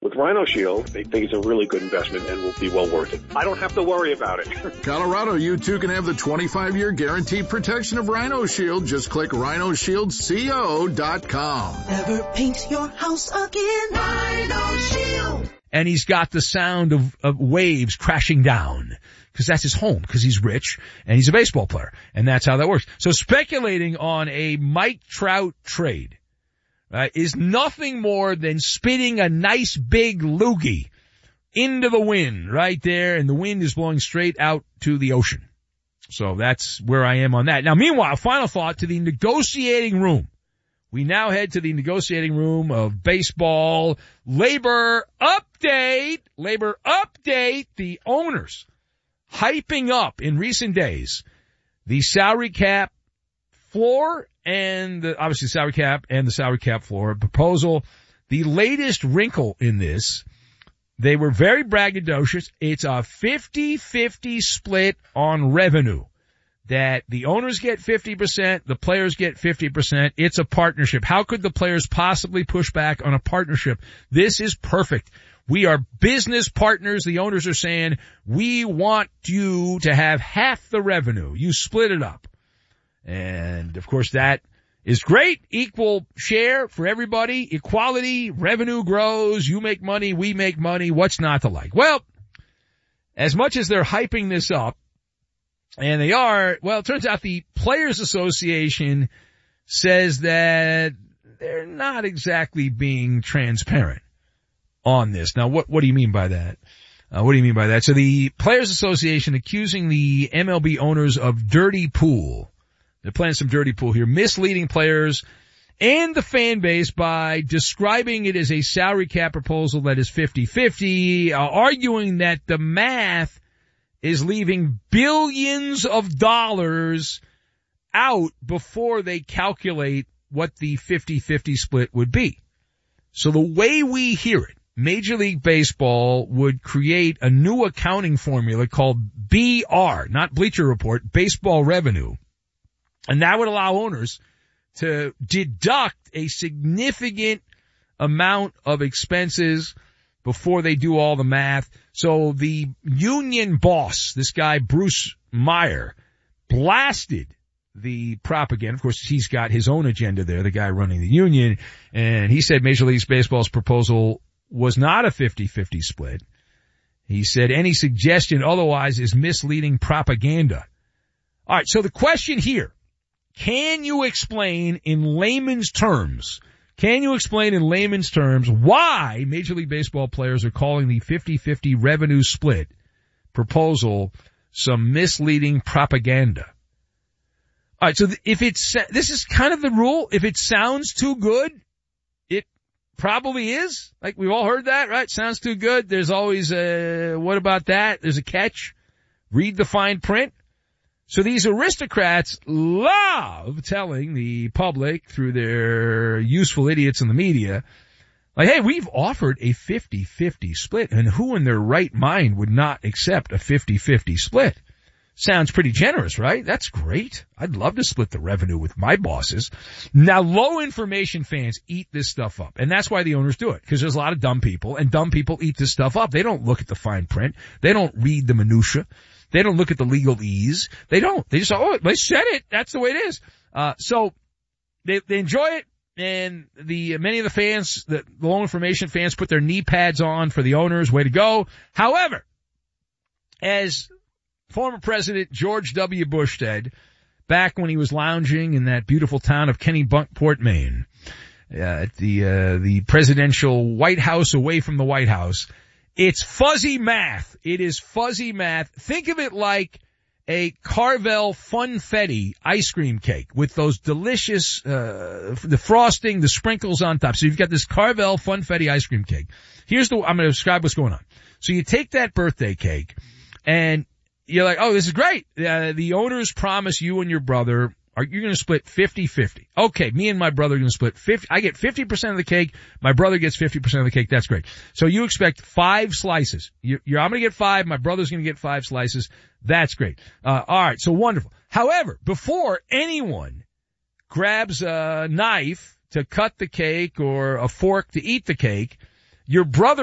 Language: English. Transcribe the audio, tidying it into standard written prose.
With Rhino Shield, they think it's a really good investment and will be well worth it. I don't have to worry about it. Colorado, you too can have the 25-year guaranteed protection of Rhino Shield. Just click rhinoshieldco.com. Never paint your house again. Rhino Shield. And he's got the sound of waves crashing down, because that's his home, because he's rich and he's a baseball player, and that's how that works. So speculating on a Mike Trout trade is nothing more than spitting a nice big loogie into the wind right there, and the wind is blowing straight out to the ocean. So that's where I am on that. Now, meanwhile, final thought to the negotiating room. We now head to the negotiating room of baseball. Labor update. The owners hyping up in recent days the salary cap floor and obviously salary cap and the salary cap floor proposal. The latest wrinkle in this, they were very braggadocious. It's a 50-50 split on revenue, that the owners get 50%, the players get 50%. It's a partnership. How could the players possibly push back on a partnership? This is perfect. We are business partners. The owners are saying, we want you to have half the revenue. You split it up. And, of course, that is great. Equal share for everybody. Equality. Revenue grows. You make money. We make money. What's not to like? Well, as much as they're hyping this up, and they are, well, it turns out the Players Association says that they're not exactly being transparent on this. Now, what do you mean by that? So the Players Association accusing the MLB owners of dirty pool. They're playing some dirty pool here, misleading players and the fan base by describing it as a salary cap proposal that is 50-50, arguing that the math is leaving billions of dollars out before they calculate what the 50-50 split would be. So the way we hear it, Major League Baseball would create a new accounting formula called BR, not Bleacher Report, baseball revenue. And that would allow owners to deduct a significant amount of expenses before they do all the math. So the union boss, this guy Bruce Meyer, blasted the propaganda. Of course, he's got his own agenda there, the guy running the union. And he said Major League Baseball's proposal was not a 50-50 split. He said any suggestion otherwise is misleading propaganda. All right, so the question here, can you explain in layman's terms why Major League Baseball players are calling the 50-50 revenue split proposal some misleading propaganda? All right, so this is kind of the rule. If it sounds too good, it probably is. Like, we've all heard that, right? Sounds too good. There's always what about that? There's a catch. Read the fine print. So these aristocrats love telling the public through their useful idiots in the media, like, hey, we've offered a 50-50 split, and who in their right mind would not accept a 50-50 split? Sounds pretty generous, right? That's great. I'd love to split the revenue with my bosses. Now, low information fans eat this stuff up, and that's why the owners do it, because there's a lot of dumb people, and dumb people eat this stuff up. They don't look at the fine print. They don't read the minutia. They don't look at the legalese. They don't. They just say, oh, they said it. That's the way it is. So they enjoy it, and many of the fans, the low information fans, put their knee pads on for the owners. Way to go. However, as former President George W. Bush said back when he was lounging in that beautiful town of Kennebunkport, Maine, at the presidential White House away from the White House, it's fuzzy math. It is fuzzy math. Think of it like a Carvel Funfetti ice cream cake with those delicious, the frosting, the sprinkles on top. So you've got this Carvel Funfetti ice cream cake. I'm going to describe what's going on. So you take that birthday cake and you're like, oh, this is great. The owners promise you and your brother, you're going to split 50-50. Okay, me and my brother are going to split 50. I get 50% of the cake. My brother gets 50% of the cake. That's great. So you expect 5 slices. I'm going to get 5. My brother's going to get 5 slices. That's great. All right, so wonderful. However, before anyone grabs a knife to cut the cake or a fork to eat the cake, your brother